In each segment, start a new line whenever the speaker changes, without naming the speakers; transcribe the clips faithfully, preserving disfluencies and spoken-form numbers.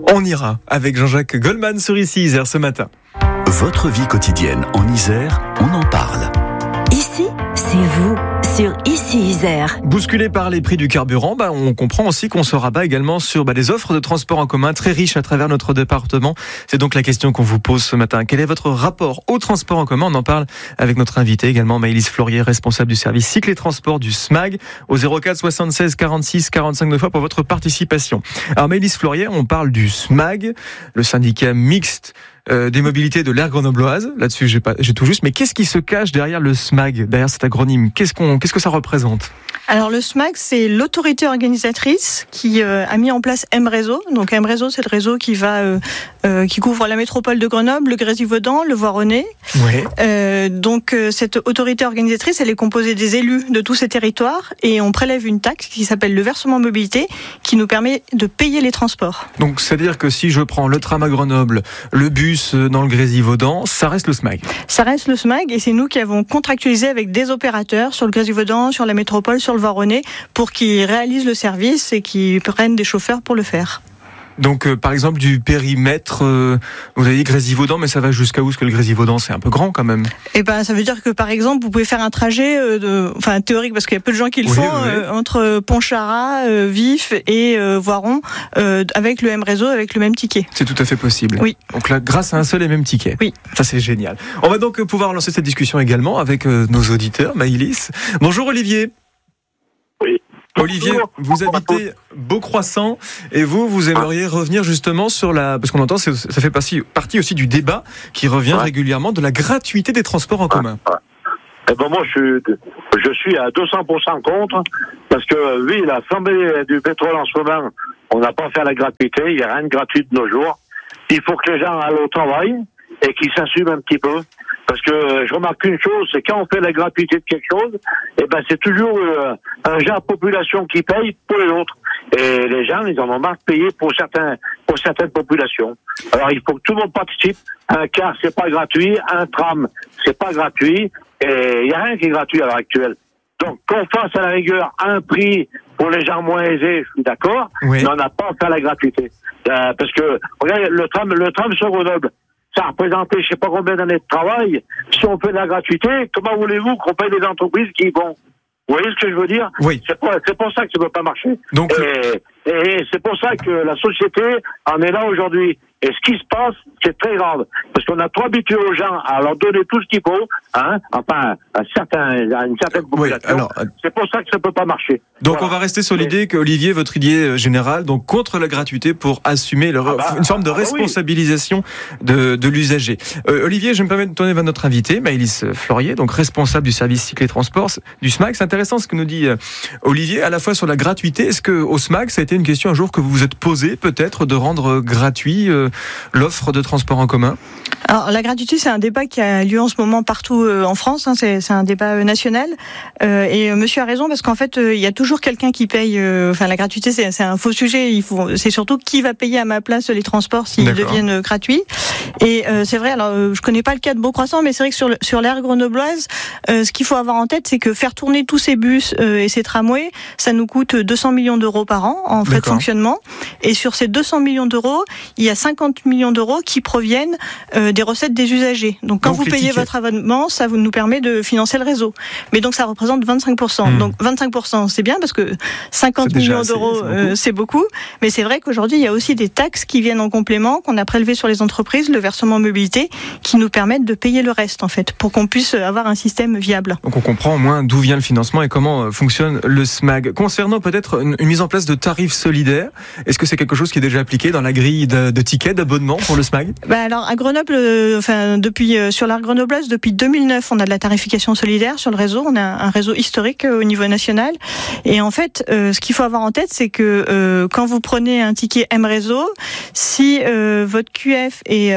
On ira avec Jean-Jacques Goldman sur Ici Isère ce matin.
Votre vie quotidienne en Isère, on en parle.
Ici, c'est vous, sur Ici Isère.
Bousculé par les prix du carburant, bah, on comprend aussi qu'on se rabat également sur bah, des offres de transport en commun très riches à travers notre département. C'est donc la question qu'on vous pose ce matin. Quel est votre rapport au transport en commun ? On en parle avec notre invité également, Maëlys Florier, responsable du service cycle et transport du S M A G, au zéro quatre soixante-seize quarante-six quarante-cinq deux fois pour votre participation. Alors Maëlys Florier, on parle du S M A G, le syndicat mixte Euh, des mobilités de l'aire grenobloise. Là-dessus, j'ai, pas, j'ai tout juste. Mais qu'est-ce qui se cache derrière le S M A G, derrière cet acronyme ? Qu'est-ce, qu'on, qu'est-ce que ça représente ?
Alors le S M A G, c'est l'autorité organisatrice qui euh, a mis en place M-Réseau. Donc M-Réseau, c'est le réseau qui va, euh, euh, qui couvre la métropole de Grenoble, le Grésivaudan, le Voironnais.
Ouais.
Euh, donc euh, cette autorité organisatrice, elle est composée des élus de tous ces territoires et on prélève une taxe qui s'appelle le versement mobilité, qui nous permet de payer les transports.
Donc c'est-à-dire que si je prends le tram à Grenoble, le bus dans le Grésivaudan, ça reste le S M A G.
Ça reste le S M A G et c'est nous qui avons contractualisé avec des opérateurs sur le Grésivaudan, sur la métropole, sur le Voironnais, pour qu'ils réalisent le service et qu'ils prennent des chauffeurs pour le faire.
Donc, euh, par exemple, du périmètre, euh, vous avez dit Grésivaudan, mais ça va jusqu'à où ? Parce que le Grésivaudan, c'est un peu grand quand même.
Eh ben, ça veut dire que, par exemple, vous pouvez faire un trajet, euh, de, enfin théorique, parce qu'il y a peu de gens qui le
oui,
font,
oui.
Euh, entre Pontcharrat, euh, Vif et euh, Voiron, euh, avec le M-Réseau, avec le même ticket.
C'est tout à fait possible.
Oui.
Donc là, grâce à un seul et même ticket.
Oui.
Ça, c'est génial. On va donc pouvoir lancer cette discussion également avec euh, nos auditeurs. Maëlys. Bonjour Olivier.
Oui.
Olivier, vous habitez Beaucroissant et vous, vous aimeriez revenir justement sur la... Parce qu'on entend, ça fait partie, partie aussi du débat qui revient
ouais.
régulièrement de la gratuité des transports en commun.
Ouais. Eh ben moi, je suis, je suis à deux cents pour cent contre, parce que oui, la flambée du pétrole en ce moment, on n'a pas fait la gratuité, il n'y a rien de gratuit de nos jours. Il faut que les gens aillent au travail et qu'ils s'assument un petit peu. Parce que je remarque une chose, c'est quand on fait la gratuité de quelque chose, eh ben c'est toujours euh, un genre de population qui paye pour les autres. Et les gens, ils en ont marre de payer pour certains, pour certaines populations. Alors il faut que tout le monde participe. Un car, c'est pas gratuit. Un tram, c'est pas gratuit. Et il y a rien qui est gratuit à l'heure actuelle. Donc qu'on fasse à la rigueur un prix pour les gens moins aisés, je suis d'accord.
Oui.
Mais on n'a pas à faire la gratuité. Euh, parce que regardez, le tram, le tram sur Grenoble, ça a représenté je sais pas combien d'années de travail. Si on fait de la gratuité, comment voulez-vous qu'on paye des entreprises qui vont... Vous voyez ce que je veux dire ?
Oui.
C'est pour, c'est pour ça que ça ne peut pas marcher.
Donc,
et, et c'est pour ça que la société en est là aujourd'hui. Et ce qui se passe, c'est très grave. Parce qu'on a trop habitué aux gens à leur donner tout ce qu'il faut, hein, enfin, à, certains, à une certaine population.
Oui, alors,
c'est pour ça que ça ne peut pas marcher.
Donc
voilà.
On va rester sur l'idée que Olivier, votre idée générale, donc contre la gratuité pour assumer le, ah bah, une forme de responsabilisation ah bah oui. de, de l'usager. Euh, Olivier, je me permets de tourner vers notre invité, Maëlys Florier, donc responsable du service cycle et transport du S M A G. C'est intéressant ce que nous dit euh, Olivier, à la fois sur la gratuité. Est-ce que au S M A G, ça a été une question un jour que vous vous êtes posé, peut-être, de rendre gratuit euh, l'offre de transport en commun ?
Alors la gratuité, c'est un débat qui a lieu en ce moment partout euh, en France. Hein, c'est, c'est un débat euh, national. Euh, et euh, Monsieur a raison parce qu'en fait, euh, il y a toujours quelqu'un qui paye. Euh, enfin, la gratuité, c'est, c'est un faux sujet. Il faut, c'est surtout qui va payer à ma place les transports s'ils D'accord. deviennent euh, gratuits. Et euh, c'est vrai. Alors, euh, je connais pas le cas de Beaucroissant, mais c'est vrai que sur le, sur l'aire grenobloise, euh, ce qu'il faut avoir en tête, c'est que faire tourner tous ces bus euh, et ces tramways, ça nous coûte deux cents millions d'euros par an en frais D'accord. de fonctionnement. Et sur ces deux cents millions d'euros, il y a cinquante millions d'euros qui proviennent euh, des recettes des usagers. Donc quand donc, vous payez tickets. votre abonnement, ça vous nous permet de financer le réseau. Mais donc ça représente vingt-cinq pour cent. Mmh. Donc vingt-cinq pour cent, c'est bien parce que cinquante millions d'euros, c'est, c'est, beaucoup. Euh, c'est beaucoup. Mais c'est vrai qu'aujourd'hui, il y a aussi des taxes qui viennent en complément, qu'on a prélevées sur les entreprises, le versement mobilité, qui nous permettent de payer le reste, en fait, pour qu'on puisse avoir un système viable.
Donc on comprend au moins d'où vient le financement et comment fonctionne le S M A G. Concernant peut-être une, une mise en place de tarifs solidaires, est-ce que c'est quelque chose qui est déjà appliqué dans la grille de, de tickets, d'abonnement pour le S M A G ?
Bah alors à Grenoble, euh, enfin depuis euh, sur l'aire grenobloise depuis deux mille neuf, on a de la tarification solidaire sur le réseau. On a un réseau historique euh, au niveau national. Et en fait, euh, ce qu'il faut avoir en tête, c'est que euh, quand vous prenez un ticket M-Réseau, si euh, votre Q F est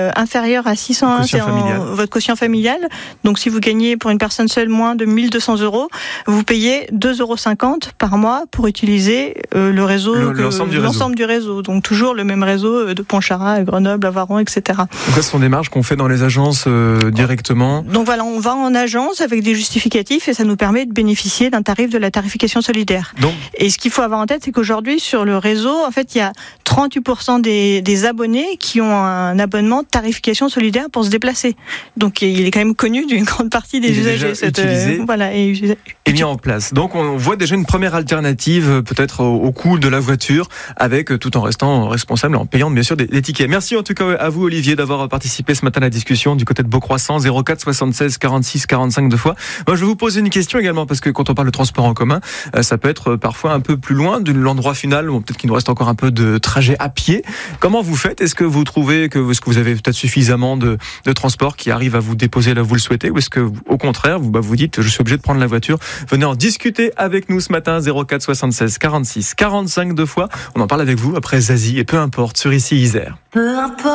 inférieur à six cent un,
quotient
c'est en, votre quotient familial. Donc si vous gagnez pour une personne seule moins de mille deux cents euros, vous payez deux euros cinquante par mois pour utiliser euh, le réseau,
le,
que,
l'ensemble, du
l'ensemble du réseau. Donc toujours le même réseau de Pontcharrat, Grenoble, Avaron, et cetera.
Donc ça, ce sont des marges qu'on fait dans les agences euh, directement.
Donc voilà, on va en agence avec des justificatifs et ça nous permet de bénéficier d'un tarif de la tarification solidaire.
Donc,
et ce qu'il faut avoir en tête, c'est qu'aujourd'hui, sur le réseau, en fait, il y a trente-huit pour cent des, des abonnés qui ont un abonnement de tarification solidaire pour se déplacer. Donc il est quand même connu d'une grande partie des
il
usagers.
Est
Cette,
utilisé
euh, voilà, et,
et mis en place. Donc on voit déjà une première alternative, peut-être au, au coût de la voiture, avec tout en restant responsable, en payant bien sûr des, des tickets. Merci en tout cas à vous, Olivier, d'avoir participé ce matin à la discussion du côté de Beaucroissant. zéro quatre soixante-seize quarante-six quarante-cinq deux fois. Moi, je vais vous poser une question également, parce que quand on parle de transport en commun, ça peut être parfois un peu plus loin de l'endroit final, ou peut-être qu'il nous reste encore un peu de trajet à pied. Comment vous faites ? Est-ce que vous trouvez que, est-ce que vous avez peut-être suffisamment de, de transport qui arrive à vous déposer là où vous le souhaitez, ou est-ce que, au contraire, vous, bah, vous dites, je suis obligé de prendre la voiture? Venez en discuter avec nous ce matin, zéro quatre soixante-seize quarante-six quarante-cinq deux fois. On en parle avec vous après Zazie, et peu importe, sur Ici Isère.
Peu importe.